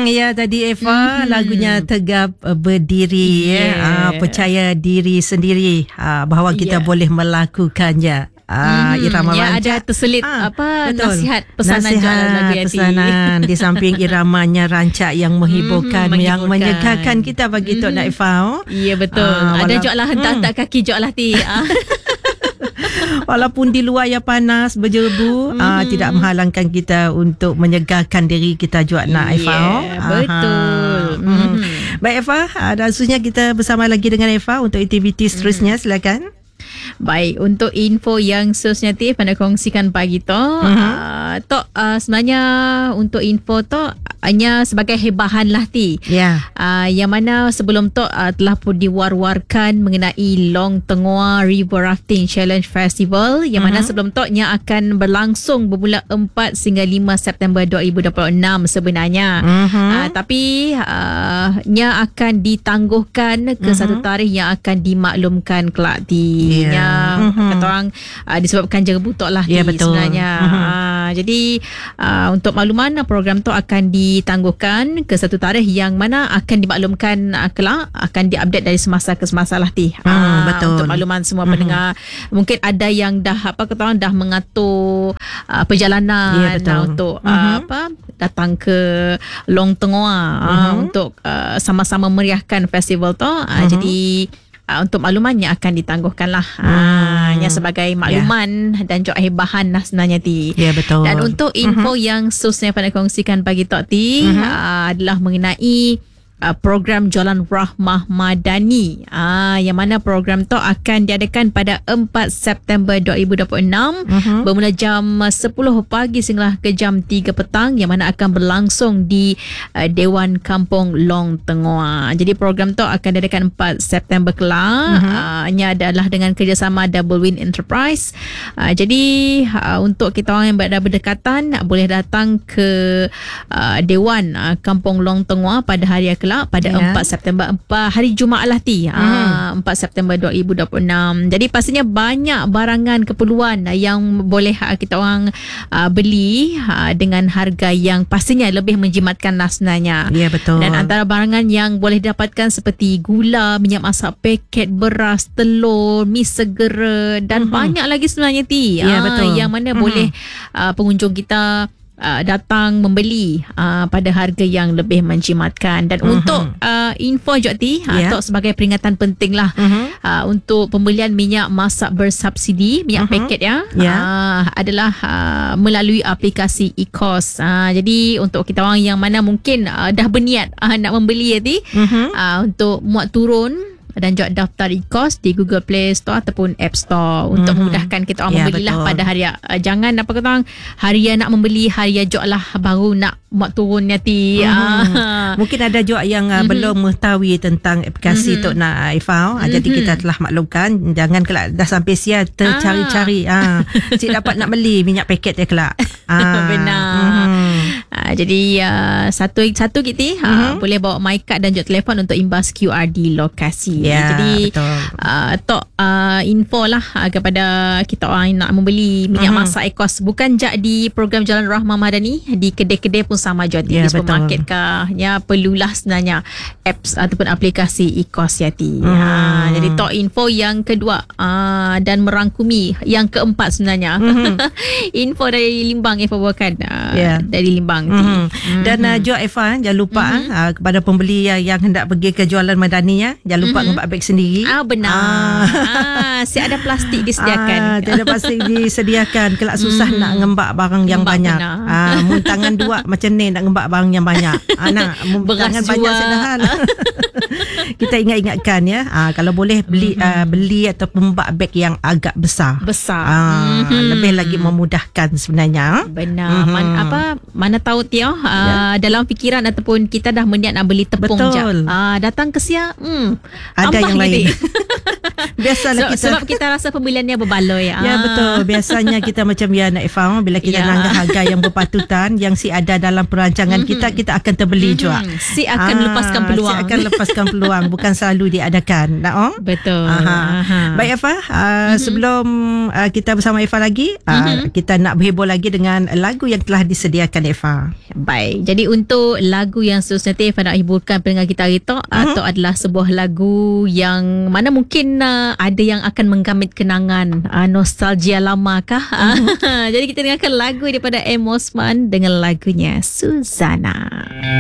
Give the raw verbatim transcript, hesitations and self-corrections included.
Ya, tadi Eva mm-hmm. lagunya Tegap Berdiri. Yeah. Ya. Uh, percaya diri sendiri uh, bahawa kita yeah. boleh melakukannya. Ah, hmm, irama ya, rancak. Ada terselit ah, apa betul. nasihat pesanan nasihat, pesanan di samping iramanya rancak yang menghiburkan, hmm, yang menyegarkan kita bagi hmm. Tok Naifah. Oh. Ya betul. Ah, ada joklah hentak-hentak hmm. kaki joklah ti. Walaupun di luar yang panas berjerubu, hmm. ah, tidak menghalangkan kita untuk menyegarkan diri kita juga nak Eva. Yeah, betul. Hmm. Hmm. Baik Eva, dan khususnya kita bersama lagi dengan Eva untuk aktiviti seterusnya. Hmm. Silakan. Baik, untuk info yang seterusnya Tif anda kongsikan pagi tu. Uh-huh. Uh, Tok uh, sebenarnya untuk info tu hanya sebagai hebahan lah Ti. Yeah. Uh, yang mana sebelum tu uh, telah pun diwar-warkan mengenai Long Tengua River Rafting Challenge Festival yang uh-huh. mana sebelum tu nya akan berlangsung bermula empat hingga lima September dua ribu dua puluh enam sebenarnya. Uh-huh. Uh, tapi uh, nya akan ditangguhkan ke uh-huh. satu tarikh yang akan dimaklumkan kelak Ti. Yeah. Uh-huh. Kata orang uh, disebabkan jerebu tok lah yeah, Ti sebenarnya. Uh-huh. Uh, jadi uh, untuk makluman program tu akan ditangguhkan ke satu tarikh yang mana akan dimaklumkan uh, kelak, akan diupdate dari semasa ke semasa lah Ti. Hmm, uh, betul. Untuk makluman semua uh-huh. pendengar, mungkin ada yang dah apa kata orang dah mengatur uh, perjalanan yeah, uh, untuk uh-huh. uh, apa datang ke Long Tengua uh-huh. uh, untuk uh, sama-sama meriahkan festival tu. Uh, uh-huh. Jadi Uh, untuk maklumannya akan ditangguhkan lah. Hmm. Uh, yang sebagai makluman yeah. dan juga hebahan lah sebenarnya Ti. Ya yeah, betul. Dan untuk info uh-huh. yang seterusnya pada kongsikan pagi Tok Ti uh-huh. uh, adalah mengenai Uh, program Jalan Rahmah Madani uh, yang mana program tu akan diadakan pada empat September dua ribu dua puluh enam uh-huh. bermula jam sepuluh pagi sehingga ke jam tiga petang yang mana akan berlangsung di uh, Dewan Kampung Long Tengua. Jadi program tu akan diadakan empat September kelak. Uh-huh. Uh, ini adalah dengan kerjasama Double Win Enterprise. Uh, jadi uh, untuk kita orang yang berada berdekatan uh, boleh datang ke uh, Dewan uh, Kampung Long Tengua pada hari kelak pada yeah. empat September empat hari Jumaat lah Ti. Hmm. Uh, empat September dua ribu dua puluh enam. Jadi pastinya banyak barangan keperluan yang boleh uh, kita orang uh, beli uh, dengan harga yang pastinya lebih menjimatkan lah sebenarnya. Ya yeah, betul. Dan antara barangan yang boleh didapatkan seperti gula, minyak masak paket, beras, telur, mi segera dan uh-huh. banyak lagi sebenarnya Ti. Ya yeah, uh, betul. Yang mana uh-huh. boleh uh, pengunjung kita Uh, datang membeli uh, pada harga yang lebih menjimatkan. Dan uh-huh. untuk uh, info juga Ti, yeah. uh, sebagai peringatan penting lah uh-huh. uh, untuk pembelian minyak masak bersubsidi, minyak uh-huh. paket ya, yeah. uh, adalah uh, melalui aplikasi e-kos. Uh, jadi untuk kita orang yang mana mungkin uh, dah berniat uh, nak membeli ya Ti, uh-huh. uh, untuk muat turun dan juga daftar e-kos di Google Play Store ataupun App Store untuk mm-hmm. memudahkan kita orang yeah, membelilah betul. Pada hari uh, jangan apa kata orang hari nak membeli hari jok lah baru nak buat turun Ti. Mm-hmm. Ah. Mungkin ada juga yang uh, mm-hmm. belum mengetahui tentang aplikasi mm-hmm. Tok Nak Ifah. Mm-hmm. Jadi kita telah maklumkan, jangan kelak dah sampai siap tercari-cari ah cik dapat nak beli minyak paket dia kelak. Ah. Benar. Mm-hmm. Ah, jadi uh, satu satu kita mm-hmm. uh, boleh bawa my card dan juga telefon untuk imbas Q R di lokasi. Ya, jadi uh, Tok uh, info lah uh, kepada kita orang yang nak membeli minyak uh-huh. masak e-kos bukan je di program Jalan Rahmah Madani, di kedai-kedai pun sama juga ya, di supermarket kah ya, perlulah sebenarnya apps ataupun aplikasi e-kos ya Ti. Uh-huh. Uh, jadi Tok info yang kedua uh, dan merangkumi yang keempat sebenarnya. Uh-huh. Info dari Limbang Eva bawakan uh, yeah. dari Limbang Ti. Uh-huh. Uh-huh. Dan uh, juga Eva jangan lupa uh-huh. uh, kepada pembeli yang, yang hendak pergi ke jualan Madani ya, jangan lupa uh-huh. ngempak beg sendiri. Ah benar. Ah, ah si ada plastik disediakan. Ah, ada plastik disediakan. Kelak susah mm. nak ngembak barang yang ngembak banyak. Ah, mun tangan dua macam ni nak ngembak barang yang banyak. Ah, nak tangan banyak sedahan. Kita ingat-ingatkan ya. Ah, kalau boleh beli mm-hmm. uh, beli atau ngembak beg yang agak besar. Besar. Ah, mm-hmm. lebih lagi memudahkan sebenarnya. Benar. Mm-hmm. Man, apa mana tahu Tio uh, yeah. dalam fikiran ataupun kita dah berniat nak beli tepung je. Ah, datang ke sia. Hmm. Ada yang lain. Biasalah so, kita sebab kita rasa pembeliannya berbaloi. Ya ah. betul. Biasanya kita macam ya nak Ifah, bila kita yeah. nanggah harga yang berpatutan yang si ada dalam perancangan mm-hmm. kita, kita akan terbeli mm-hmm. juga. Si akan ah, lepaskan peluang. Si akan lepaskan peluang, bukan selalu diadakan. Nak oh? Betul. Aha. Aha. Baik Ifah, uh, mm-hmm. sebelum uh, kita bersama Ifah lagi, uh, mm-hmm. kita nak berhibur lagi dengan lagu yang telah disediakan Ifah. Ya. Baik. Jadi untuk lagu yang seterusnya Tif nak hiburkan pendengar kita hari tu uh-huh. atau adalah sebuah lagu yang mana mungkin uh, ada yang akan menggamit kenangan uh, nostalgia lama kah? Uh-huh. Jadi kita dengarkan lagu daripada M. Osman dengan lagunya Suzana.